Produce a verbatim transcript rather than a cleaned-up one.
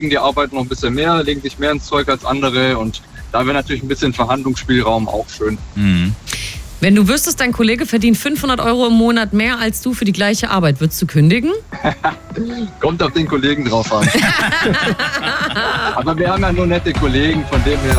die arbeiten noch ein bisschen mehr, legen sich mehr ins Zeug als andere und da wäre natürlich ein bisschen Verhandlungsspielraum auch schön. Mhm. Wenn du wüsstest, dein Kollege verdient fünfhundert Euro im Monat mehr als du für die gleiche Arbeit, würdest du kündigen? Kommt auf den Kollegen drauf an. Aber wir haben ja nur nette Kollegen, von dem her